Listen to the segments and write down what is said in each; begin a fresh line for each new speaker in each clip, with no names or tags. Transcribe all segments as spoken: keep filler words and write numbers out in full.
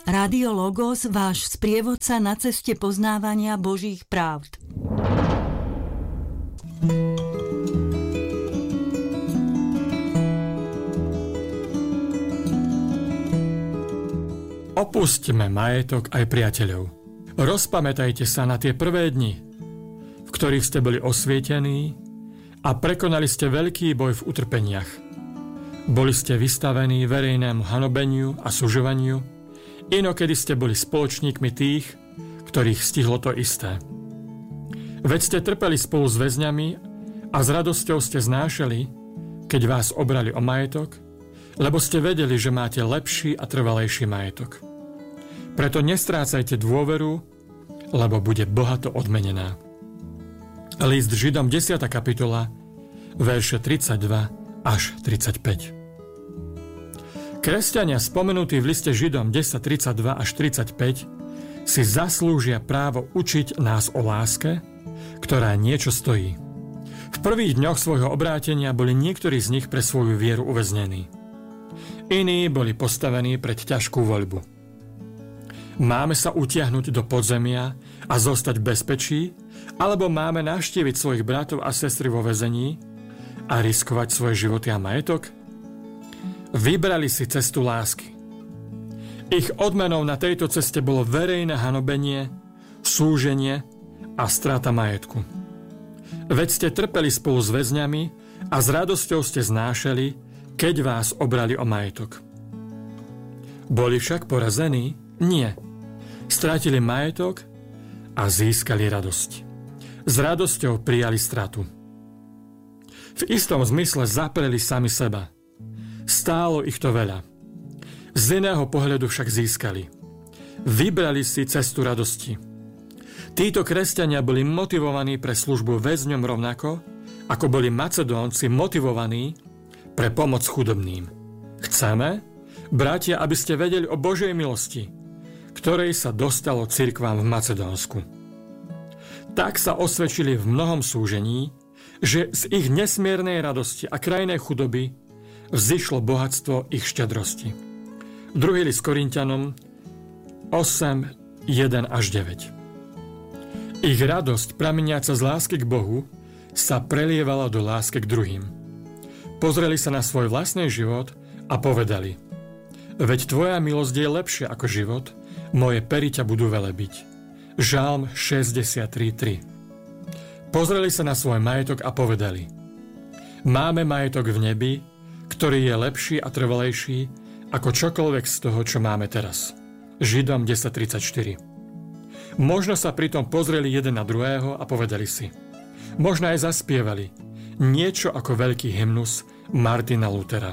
Rádio Logos, váš sprievodca na ceste poznávania Božích pravd.
Opustime majetok aj priateľov. Rozpamätajte sa na tie prvé dni, v ktorých ste boli osvietení a prekonali ste veľký boj v utrpeniach. Boli ste vystavení verejnému hanobeniu a sužovaniu, inokedy ste boli spoločníkmi tých, ktorých stihlo to isté. Veď ste trpeli spolu s väzňami a s radosťou ste znášali, keď vás obrali o majetok, lebo ste vedeli, že máte lepší a trvalejší majetok. Preto nestrácajte dôveru, lebo bude bohato odmenená. List Židom desiata kapitola, verše tridsaťdva až tridsaťpäť. Kresťania spomenutí v liste Židom desať tridsaťdva až tridsaťpäť si zaslúžia právo učiť nás o láske, ktorá niečo stojí. V prvých dňoch svojho obrátenia boli niektorí z nich pre svoju vieru uväznení. Iní boli postavení pred ťažkú voľbu. Máme sa utiahnuť do podzemia a zostať v bezpečí, alebo máme navštíviť svojich bratov a sestry vo väzení a riskovať svoje životy a majetok? Vybrali si cestu lásky. Ich odmenou na tejto ceste bolo verejné hanobenie, súženie a strata majetku. Veď ste trpeli spolu s väzňami a s radosťou ste znášali, keď vás obrali o majetok. Boli však porazení? Nie. Stratili majetok a získali radosť. S radosťou prijali stratu. V istom zmysle zapreli sami seba. Stálo ich to veľa. Z iného pohľadu však získali. Vybrali si cestu radosti. Títo kresťania boli motivovaní pre službu väzňom rovnako, ako boli Macedónci motivovaní pre pomoc chudobným. Chceme, bratia, aby ste vedeli o Božej milosti, ktorej sa dostalo cirkvám v Macedónsku. Tak sa osvedčili v mnohom súžení, že z ich nesmiernej radosti a krajnej chudoby vzišlo bohatstvo ich štedrosti. Druhý list Korinťanom osem, jeden až deväť. Ich radosť, prameniaca z lásky k Bohu, sa prelievala do lásky k druhým. Pozreli sa na svoj vlastný život a povedali: Veď tvoja milosť je lepšia ako život, moje pery ťa budú velebiť. Žalm šesťdesiattri tri. Pozreli sa na svoj majetok a povedali: Máme majetok v nebi, ktorý je lepší a trvalejší ako čokoľvek z toho, čo máme teraz. Židom desať tridsaťštyri. Možno sa pritom pozreli jeden na druhého a povedali si. Možno aj zaspievali niečo ako veľký hymnus Martina Luthera.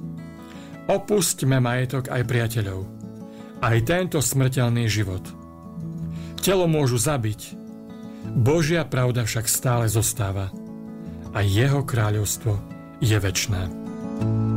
Opustíme majetok aj priateľov. Aj tento smrteľný život. Telo môžu zabiť, Božia pravda však stále zostáva a jeho kráľovstvo je večné.